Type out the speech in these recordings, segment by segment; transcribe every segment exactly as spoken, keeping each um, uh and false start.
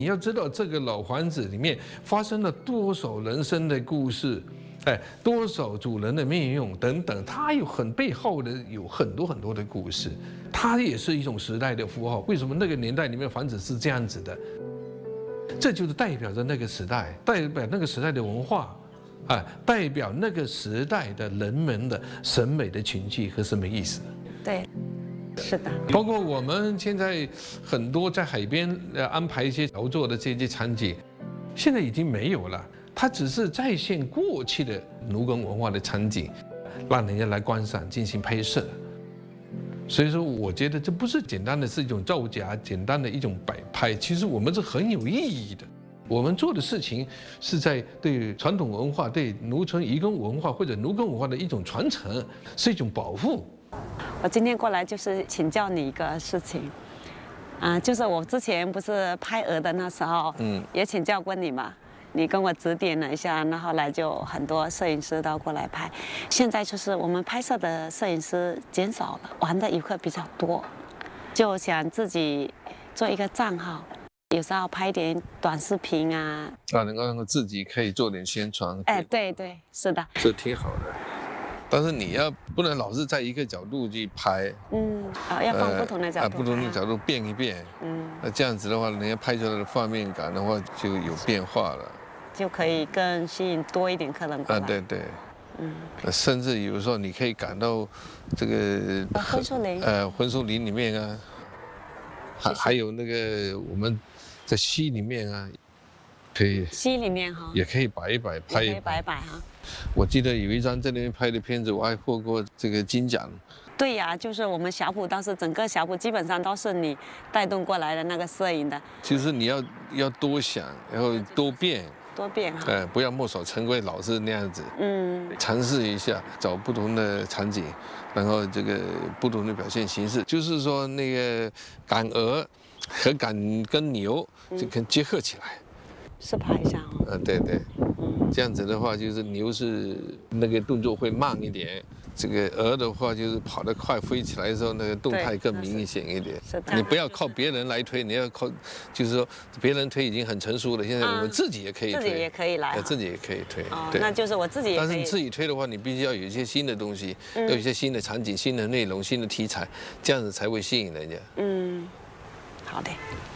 你要知道这个老房子里面发生了多少人生的故事，哎，多少主人的命运等等，它有很背后的有很多很多的故事，它也是一种时代的符号。为什么那个年代里面房子是这样子的？这就是代表着那个时代，代表那个时代的文化，啊，代表那个时代的人们的审美的情趣和审美意识。 对。 是的， 包括我们现在很多在海边呃安排一些劳作的这些场景，现在已经没有了，它只是再现过去的奴耕文化的场景，让人家来观赏进行拍摄。所以说，我觉得这不是简单的是一种造假，简单的一种摆拍，其实我们是很有意义的。我们做的事情是在对传统文化、对农村移耕文化或者奴耕文化的一种传承，是一种保护。 我今天过来就是请教你一个事情，啊、呃，就是我之前不是拍鹅的那时候，嗯，也请教过你嘛，你跟我指点了一下，那后来就很多摄影师都过来拍，现在就是我们拍摄的摄影师减少了，玩的游客比较多，就想自己做一个账号，有时候拍点短视频啊， 啊，能够让自己可以做点宣传， 哎，对对，是的， 这挺好的。 但是你要不能老是在一个角度去拍， 嗯，啊，要放不同的角度、 呃，不同的角度变一变，嗯，那这样子的话，人家拍出来的画面感的话就有变化了， 就可以更吸引多一点客人过来。 啊，对对，嗯，甚至有时候你可以赶到这个婚树林， 呃，婚树林里面啊，还还有那个我们在溪里面啊，可以溪里面哈， 也可以摆一摆，拍一摆一摆哈。 我记得有一张在那边拍的片子，我还获过这个金奖。 对呀、啊，就是我们小埔，当时整个小埔基本上都是你带动过来的那个摄影的。 其实你要要多想，然后多变， 多变哈。 哎，不要墨守成规，老是那样子。嗯。尝试一下，找不同的场景，然后这个不同的表现形式，就是说那个赶鹅和赶跟牛就跟结合起来。嗯是拍一下哦。 呃，对对。 这样子的话，就是牛是那个动作会慢一点，这个鹅的话就是跑得快，飞起来的时候那个动态更明显一点。 是的。 你不要靠别人来推，你要靠，就是说别人推已经很成熟了，现在我们自己也可以推， 自己也可以来， 自己也可以推。 哦，那就是我自己也可以。 但是你自己推的话，你必须要有一些新的东西，要有一些新的场景、新的内容、新的题材，这样子才会吸引人家。嗯， 好的。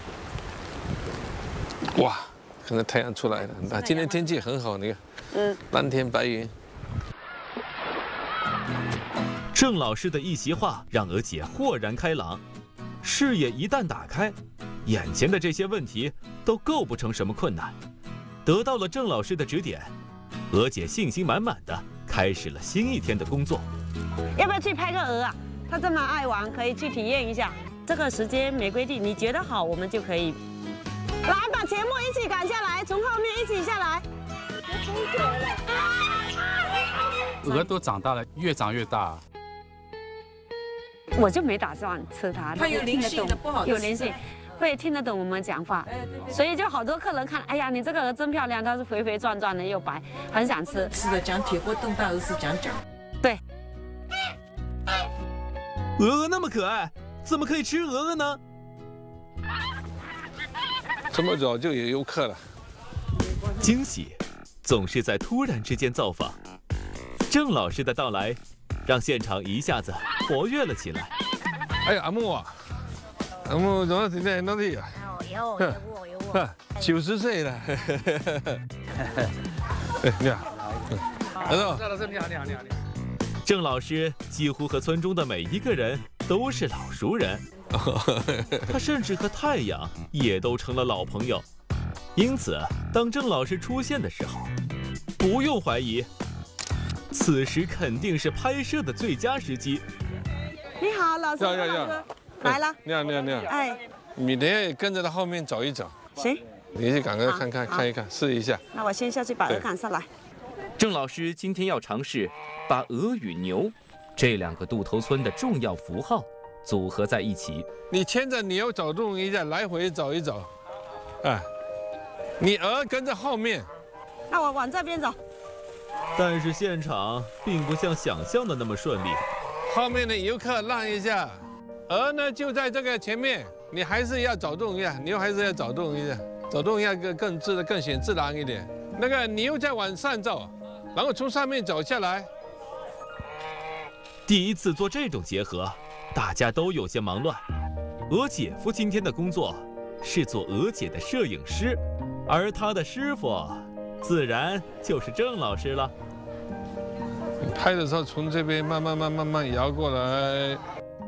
哇！ 看到太阳出来了，那今天天气很好，你看，嗯，蓝天白云。 郑老师的一席话让娥姐豁然开朗，视野一旦打开，眼前的这些问题都构不成什么困难。得到了郑老师的指点，娥姐信心满满的开始了新一天的工作。 要不要去拍个鹅啊？他这么爱玩，可以去体验一下。这个时间没规定，你觉得好，我们就可以。 来，把节目一起赶下来，从后面一起下来。 鹅都长大了，越长越大。 我就没打算吃它， 它有灵性的，不好有灵性，会听得懂我们讲话，所以就好多客人看，哎呀，你这个鹅真漂亮，它是肥肥壮壮的又白，很想吃。 是的，讲铁锅炖大鹅是讲讲。 对。 鹅鹅那么可爱，怎么可以吃鹅鹅呢？ 这么早就有游客了， 惊喜总是在突然之间造访。郑老师的到来，让现场一下子活跃了起来。 哎呀，阿木啊，阿木怎么现在哪里啊？ 有有我有我， 九十岁了。哎，你好。 好，郑老师你好，你好，你好，你好。 郑老师几乎和村中的每一个人都是老熟人。 他甚至和太阳也都成了老朋友，因此，当郑老师出现的时候，不用怀疑，此时肯定是拍摄的最佳时机。 你好，老师， 要要要， 来了。 你好，你好，你好。 哎， 你等下也跟着他后面走一走。 行。 你去赶快看看看一看，试一下。 那我先下去把鹅赶上来。 郑老师今天要尝试把鹅与牛这两个渡头村的重要符号 组合在一起， 你牵着牛走动一下，来回走一走，啊，你鹅跟着后面。 那我往这边走。 但是现场并不像想象的那么顺利。 后面的游客让一下，鹅呢就在这个前面，你还是要走动一下，牛还是要走动一下。 走动要更更自更显自然一点。那个你又再往上走，然后从上面走下来。 第一次做这种结合，大家都有些忙乱。鹅姐夫今天的工作是做鹅姐的摄影师，而他的师傅自然就是郑老师了。 你拍的时候从这边慢慢慢慢慢摇过来。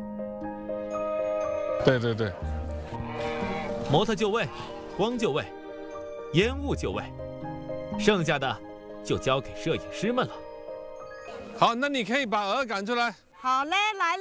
对对对。 模特就位，光就位，烟雾就位，剩下的就交给摄影师们了。 好，那你可以把鹅赶出来。 好嘞，来啦！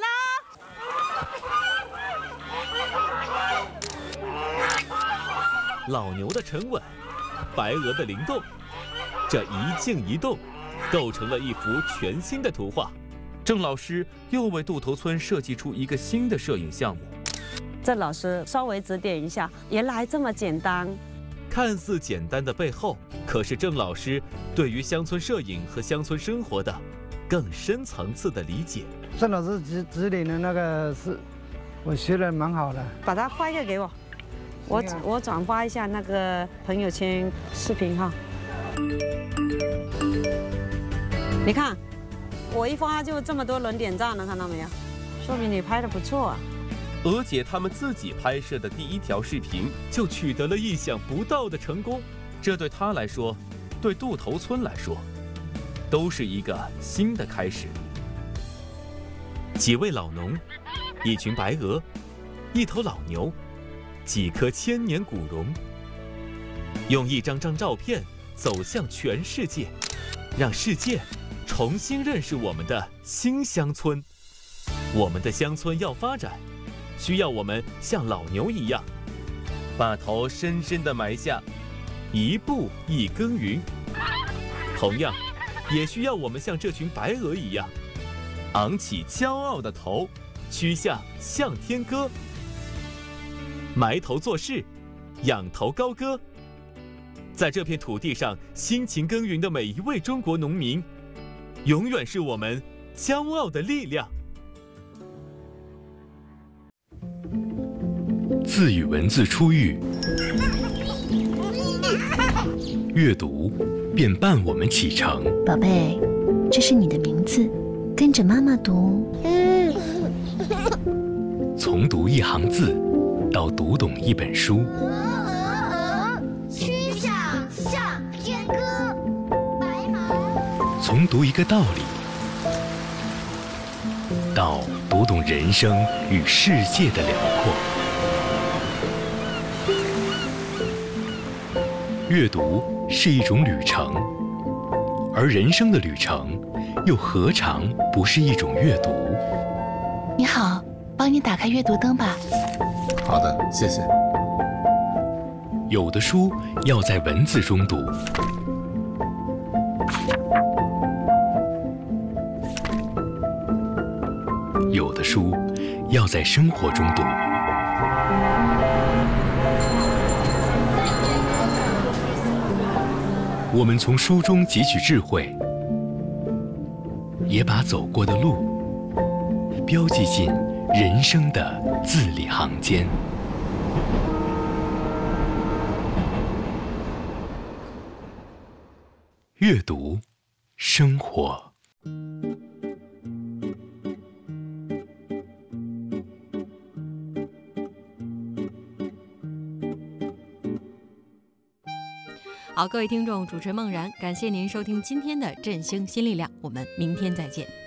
老牛的沉稳，白鹅的灵动，这一静一动，构成了一幅全新的图画。郑老师又为渡头村设计出一个新的摄影项目。 郑老师稍微指点一下，原来这么简单。 看似简单的背后，可是郑老师对于乡村摄影和乡村生活的更深层次的理解。 郑老师指指点的那个是，我学的蛮好的。 把它发一个给我，我我转发一下那个朋友圈视频哈。你看，我一发就这么多人点赞了，看到没有？说明你拍的不错啊。 鹅姐他们自己拍摄的第一条视频就取得了意想不到的成功，这对她来说，对渡头村来说，都是一个新的开始。几位老农，一群白鹅，一头老牛，几棵千年古榕，用一张张照片走向全世界，让世界重新认识我们的新乡村。我们的乡村要发展，需要我们像老牛一样，把头深深地埋下，一步一耕耘。同样，也需要我们像这群白鹅一样，昂起骄傲的头，曲项向天歌，埋头做事，仰头高歌。在这片土地上辛勤耕耘的每一位中国农民，永远是我们骄傲的力量。 字与文字初遇，阅读便伴我们启程。 宝贝，这是你的名字，跟着妈妈读。 从读一行字，到读懂一本书。 曲项向天歌，白马。 从读一个道理，到读懂人生与世界的辽阔。阅读是一种旅程，而人生的旅程又何尝不是一种阅读？ 你好，帮你打开阅读灯吧。 好的，谢谢。 有的书要在文字中读，有的书要在生活中读。我们从书中汲取智慧，也把走过的路标记进人生的字里行间。阅读，生活。 好，各位听众，主持人梦然，感谢您收听今天的振兴新力量，我们明天再见。